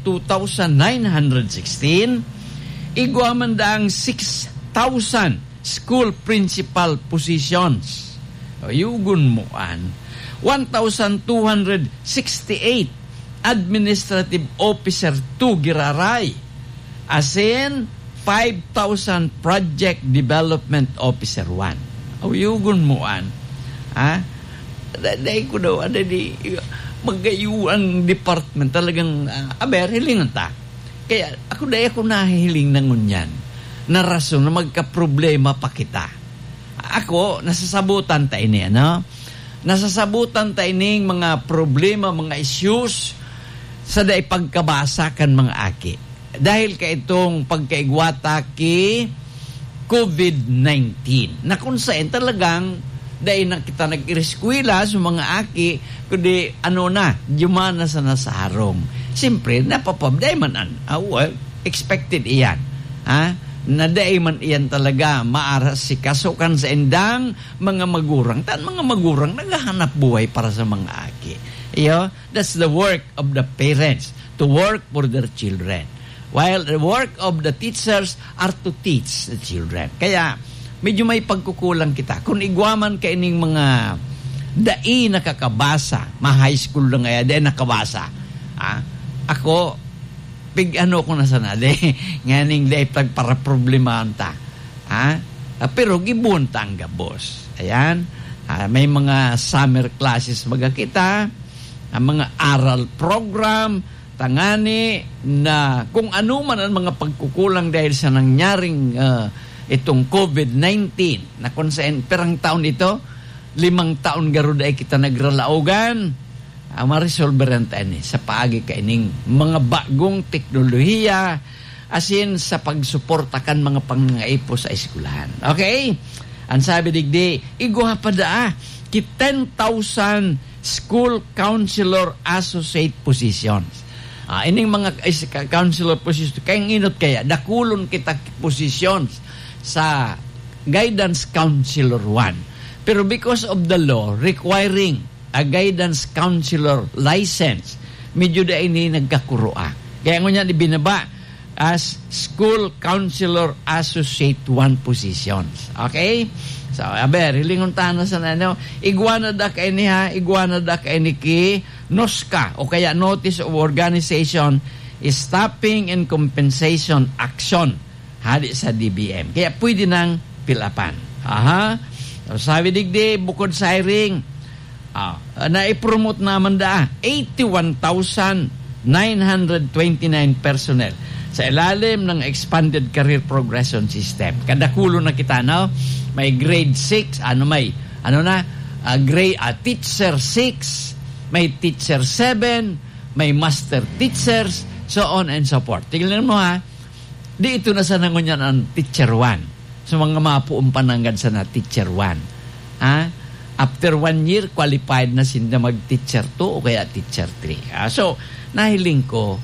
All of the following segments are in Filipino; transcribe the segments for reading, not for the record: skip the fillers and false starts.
2016, igwaman daang 6,000 school principal positions. Yugun mo 1,268 administrative officer 2 giraray. As in, 5,000 project development officer 1. Yugun mo Dahil ko daw, magayo ang department talagang, hilingan ta. Kaya ako nahihiling na ngunyan na rason na magka-problema pa kita. Ako, nasasabutan tayo niya, Nasasabutan tayo ng mga problema, mga issues sa dahi pagkabasa kan mga aki. Dahil ka itong pagkaigwata ki COVID-19 na kung saan talagang dahil na kita nag-ireskwila sa mga aki kundi jumana sa nasarong. Siyempre, napapabday man expected iyan. Na dahil man iyan talaga maaras si kasukan sa endang mga magurang. Mga magurang naghahanap buhay para sa mga aki. That's the work of the parents, to work for their children. While the work of the teachers are to teach the children. Kaya, medyo may pagkukulang kita. Kung igwaman ka ining mga dai nakakabasa, high school lang kaya, dai nakabasa. Ako, ko na sana, nganing dai para problemahan ta. Pero gibunta ang gabos. Ayan, may mga summer classes baga kita, mga aral program, tangani na kung ano man ang mga pagkukulang dahil sa nangyaring itong COVID-19 na kung saan perang taon ito 5 taon garuda ay kita nagralaogan ma-resolveran tayo sa paagi kaining mga bagong teknolohiya asin sa pagsuportakan mga pangaipo sa eskwelahan. Okay? Ang sabi digdi, iguha pa ki 10,000 school counselor associate positions. Ining mga counselor positions, kayang inot kaya, dakulon kita positions sa guidance counselor 1. Pero because of the law requiring a guidance counselor license, medyo da ini nagkakuroa. Kaya nga niya binaba as school counselor associate 1 positions. Okay? So, hilingon tayo na sa igwana da kay ni ki NOSCA o kaya Notice of Organization Stopping and Compensation Action hadi sa DBM. Kaya pwede nang pilapan. So, sabi digdi, bukod sa hiring, na-promote naman 81,929 personnel sa ilalim ng Expanded Career Progression System. Kadakulo na kita, may grade 6, teacher 6, may teacher 7, may master teachers, so on and so forth. Tingnan mo di ito na sa nangunyan ang teacher 1. So mga mapuong pananggad sa na teacher 1. After 1 year, qualified na sinda mag-teacher 2 o kaya teacher 3. So, nahiling ko,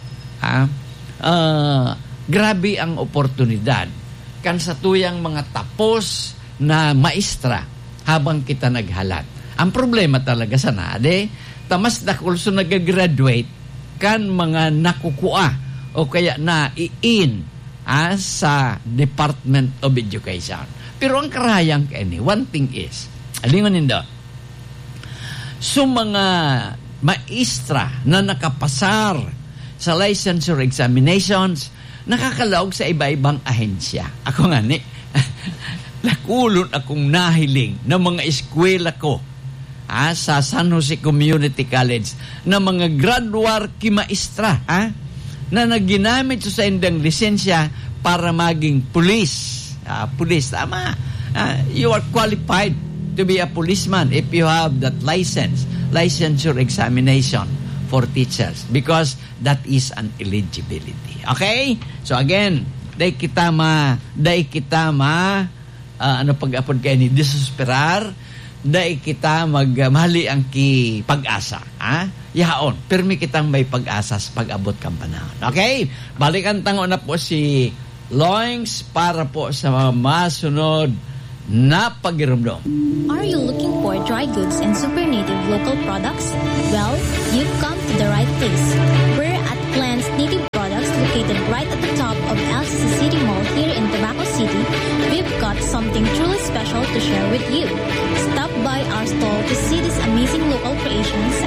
grabe ang oportunidad kan sa tuyang mga tapos na maestra habang kita naghalat. Ang problema talaga sana, tamas dakulso nag-graduate kan mga nakukua o kaya na-in sa Department of Education. Pero ang karayang kani, one thing is, alingon nindo, so mga maestra na nakapasar sa licensure examinations, nakakalaog sa iba-ibang ahensya. Ako nga nakulon akong nahiling ng mga eskwela ko sa San Jose Community College na mga graduar kimaestra na naginamit sa indang lisensya para maging pulis. Pulis, tama. You are qualified to be a policeman if you have that licensure examination for teachers because that is an eligibility. Okay? So again, dahil kita pag-apod kayo ni disusperar, dahil kita magmahali ang pag-asa. Yaon, pirmi kitang may pag-asa sa pag-abot kang panahon. Okay? Balikan tango na po si Loings para po sa mga masunod na pagirumdom. Are you looking for dry goods and super native local products? Well, you've come to the right place. We're at Plants Native located right at the top of LCC City Mall here in Tabaco City, we've got something truly special to share with you. Stop by our stall to see these amazing local creations